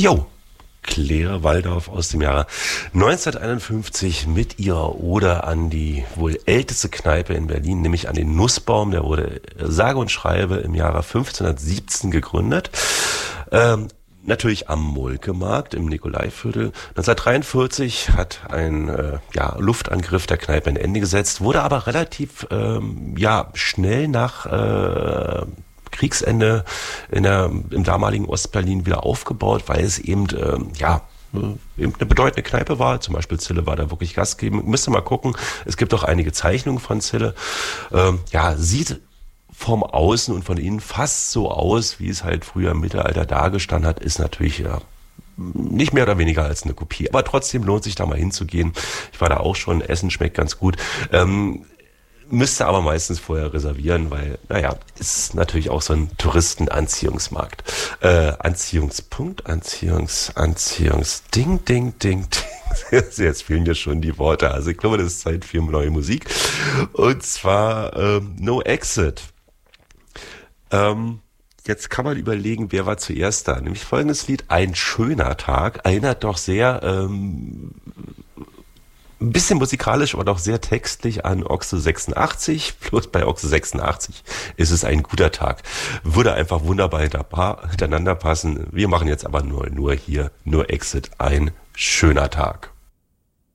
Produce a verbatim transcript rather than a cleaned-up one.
Jo, Claire Walldorf aus dem Jahre neunzehnhunderteinundfünfzig mit ihrer Ode an die wohl älteste Kneipe in Berlin, nämlich an den Nussbaum. Der wurde sage und schreibe im Jahre fünfzehnhundertsiebzehn gegründet. Ähm, Natürlich am Molkemarkt im Nikolaiviertel. neunzehnhundertdreiundvierzig hat ein äh, ja, Luftangriff der Kneipe ein Ende gesetzt, wurde aber relativ ähm, ja schnell nach äh, Kriegsende in der, im damaligen Ostberlin wieder aufgebaut, weil es eben ähm, ja eben eine bedeutende Kneipe war. Zum Beispiel Zille war da wirklich Gastgeber. Müsst ihr mal gucken. Es gibt auch einige Zeichnungen von Zille. Ähm, ja, sieht vom Außen und von innen fast so aus, wie es halt früher im Mittelalter dargestanden hat, ist natürlich ja nicht mehr oder weniger als eine Kopie. Aber trotzdem lohnt sich da mal hinzugehen. Ich war da auch schon, Essen schmeckt ganz gut. Ähm, müsste aber meistens vorher reservieren, weil, naja, ist natürlich auch so ein Touristenanziehungsmarkt. Äh, Anziehungspunkt, Anziehungs, Anziehungs, Ding, Ding, Ding, Ding. Jetzt fehlen ja schon die Worte. Also ich glaube, das ist Zeit für neue Musik. Und zwar ähm, No Exit. Ähm, jetzt kann man überlegen, wer war zuerst da. Nämlich folgendes Lied, Ein schöner Tag, erinnert doch sehr, ähm, ein bisschen musikalisch, aber doch sehr textlich an Ochse sechsundachtzig. Bloß bei Ochse sechsundachtzig ist es ein guter Tag. Würde einfach wunderbar hintereinander passen. Wir machen jetzt aber nur, nur hier, nur Exit, ein schöner Tag.